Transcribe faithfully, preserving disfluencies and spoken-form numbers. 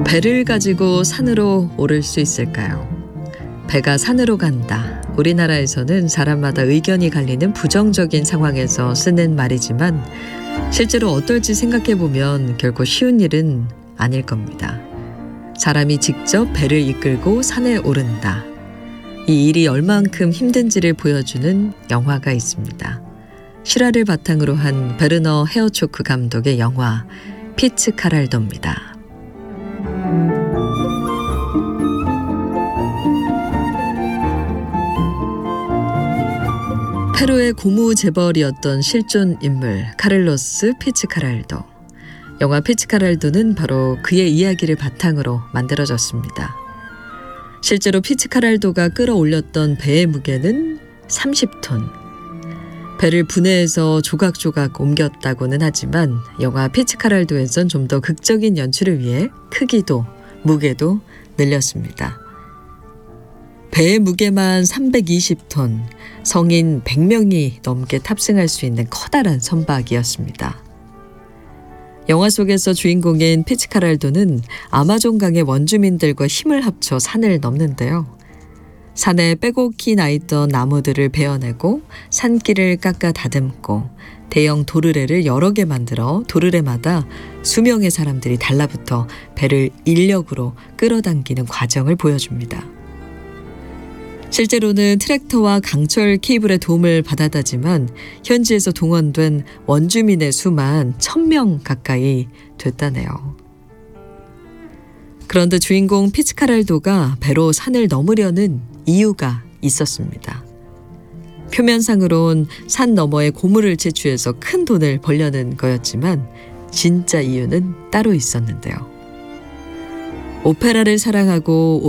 배를 가지고 산으로 오를 수 있을까요? 배가 산으로 간다. 우리나라에서는 사람마다 의견이 갈리는 부정적인 상황에서 쓰는 말이지만 실제로 어떨지 생각해보면 결코 쉬운 일은 아닐 겁니다. 사람이 직접 배를 이끌고 산에 오른다. 이 일이 얼만큼 힘든지를 보여주는 영화가 있습니다. 실화를 바탕으로 한 베르너 헤어초크 감독의 영화 피츠카랄도입니다. 페루의 고무 재벌이었던 실존 인물 카를로스 피츠카랄도. 영화 피츠카랄도는 바로 그의 이야기를 바탕으로 만들어졌습니다. 실제로 피츠카랄도가 끌어올렸던 배의 무게는 삼십 톤. 배를 분해해서 조각조각 옮겼다고는 하지만 영화 피츠카랄도에선 좀 더 극적인 연출을 위해 크기도 무게도 늘렸습니다. 배의 무게만 삼백이십 톤, 성인 백 명이 넘게 탑승할 수 있는 커다란 선박이었습니다. 영화 속에서 주인공인 피츠카랄도는 아마존강의 원주민들과 힘을 합쳐 산을 넘는데요. 산에 빼곡히 나있던 나무들을 베어내고 산길을 깎아 다듬고 대형 도르래를 여러 개 만들어 도르래마다 수명의 사람들이 달라붙어 배를 인력으로 끌어당기는 과정을 보여줍니다. 실제로는 트랙터와 강철 케이블의 도움을 받았다지만 현지에서 동원된 원주민의 수만 천 명 가까이 됐다네요. 그런데 주인공 피츠카랄도가 배로 산을 넘으려는 이유가 있었습니다. 표면상으론 산 너머에 고물을 채취해서 큰 돈을 벌려는 거였지만 진짜 이유는 따로 있었는데요. 오페라를 사랑하고